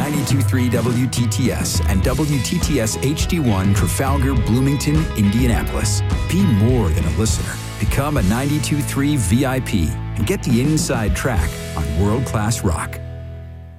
92.3 WTTS and WTTS HD1 Trafalgar, Bloomington, Indianapolis. Be more than a listener. Become a 92.3 VIP and get the inside track on world-class rock.